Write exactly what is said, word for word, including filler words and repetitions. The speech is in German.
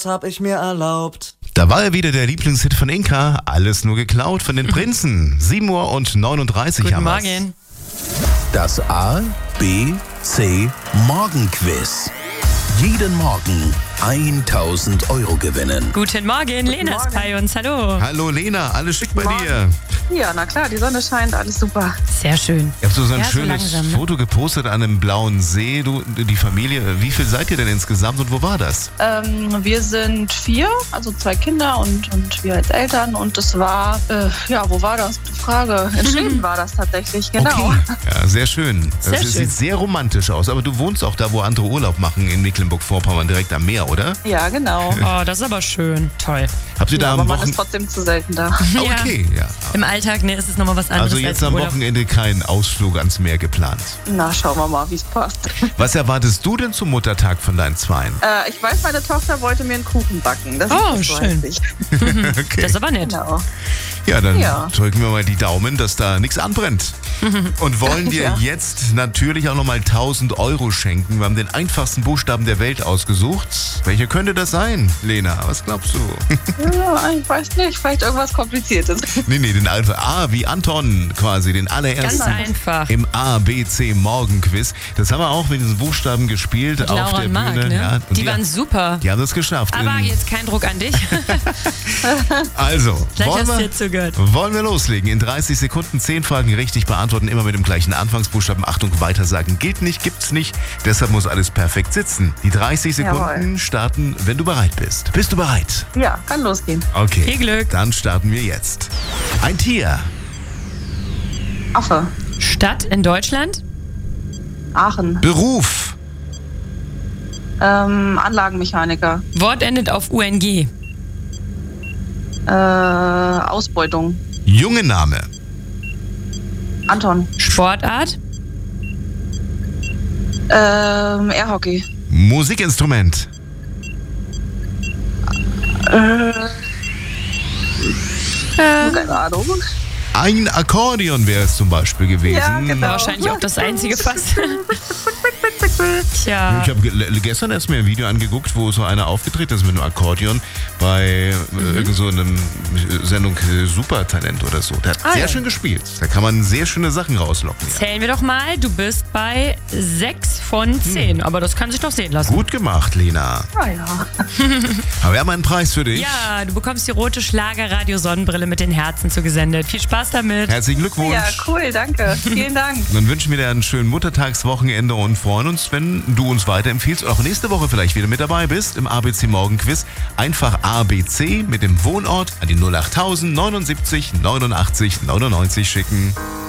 hab ich mir erlaubt. Da war er wieder, der Lieblingshit von Inka. Alles nur geklaut von den Prinzen. sieben Uhr und neununddreißig Guten haben wir's. Morgen. Das A, B, C Morgenquiz. Jeden Morgen tausend Euro gewinnen. Guten Morgen, Lena ist bei uns. Hallo. Hallo Lena, alles schick bei Morgen. dir. Ja, na klar, die Sonne scheint, alles super. Sehr schön. Ihr habt so ein Ja, so schönes langsam, ne? Foto gepostet an einem blauen See. Du, die Familie, wie viel seid ihr denn insgesamt und wo war das? Ähm, wir sind vier, also zwei Kinder und, und wir als Eltern. Und das war, äh, ja, wo war das? Gute Frage. In Schweden war das tatsächlich, genau. Okay, ja, sehr schön. Sehr das schön. sieht sehr romantisch aus. Aber du wohnst auch da, wo andere Urlaub machen, in Mecklenburg-Vorpommern, direkt am Meer, oder? Ja, genau. Oh, das ist aber schön. Toll. Habt ihr da Ja, am aber man Wochen... ist trotzdem zu selten da. Ah, okay, ja. Im Alltag, ne, ist es nochmal was anderes Also als jetzt im am Urlaub. Wochenende kein Ausflug ans Meer geplant. Na, schauen wir mal, wie es passt. Was erwartest du denn zum Muttertag von deinen Zweien? Äh, ich weiß, meine Tochter wollte mir einen Kuchen backen. Das Oh, ist das schön. weiß ich. Okay. Das ist aber nett. Genau. Ja, dann Ja. drücken wir mal die Daumen, dass da nichts anbrennt. Und wollen dir Ja. jetzt natürlich auch nochmal tausend Euro schenken. Wir haben den einfachsten Buchstaben der Welt ausgesucht. Welcher könnte das sein, Lena? Was glaubst du? Ja, ich weiß nicht, vielleicht irgendwas Kompliziertes. nee, nee, den Alpha A wie Anton quasi, den Ganz allerersten. einfach. Im A B C Morgenquiz. Das haben wir auch mit diesen Buchstaben gespielt Mit auf Laura der und Marc, Bühne. ne? Ja, und die waren super. die haben das geschafft. Aber In- jetzt kein Druck an dich. also, Vielleicht wollen hast du wir, dir zugehört. wollen wir loslegen? In dreißig Sekunden zehn Fragen richtig beantworten, immer mit dem gleichen Anfangsbuchstaben. Achtung, weitersagen gilt nicht, gibt's nicht. Deshalb muss alles perfekt sitzen. Die dreißig Sekunden Jawohl. starten, wenn du bereit bist. Bist du bereit? Ja, kann losgehen. Okay. Viel Glück. Dann starten wir jetzt. Ein Tier. Affe. Stadt in Deutschland? Aachen. Beruf. Ähm, Anlagenmechaniker. Wort endet auf U N G. Äh, Ausbeutung. Junge Name. Anton. Sportart? Ähm, Airhockey. Musikinstrument. Äh, keine Ahnung. Ein Akkordeon wäre es zum Beispiel gewesen. Ja, genau. Wahrscheinlich auch das einzige fast. Tja. Ich habe ge gestern erst mir ein Video angeguckt, wo so einer aufgetreten ist mit einem Akkordeon bei Mhm. äh, irgend so einem Sendung äh, Supertalent oder so. Der hat Ah, sehr ja. schön gespielt. Da kann man sehr schöne Sachen rauslocken. Ja. Zählen wir doch mal. Du bist bei sechs von zehn. Aber das kann sich doch sehen lassen. Gut gemacht, Lena. Ah, ja. Aber wir haben einen Preis für dich. Ja, du bekommst die rote Schlagerradio-Sonnenbrille mit den Herzen zugesendet. Viel Spaß damit. Herzlichen Glückwunsch. Ja, cool, danke. Vielen Dank. Dann wünschen wir dir einen schönen Muttertagswochenende und freuen uns, wenn du uns weiterempfiehlst und auch nächste Woche vielleicht wieder mit dabei bist im A B C Morgenquiz. Einfach A B C mit dem Wohnort an die null acht null null neunundsiebzig neunundachtzig neunundneunzig schicken.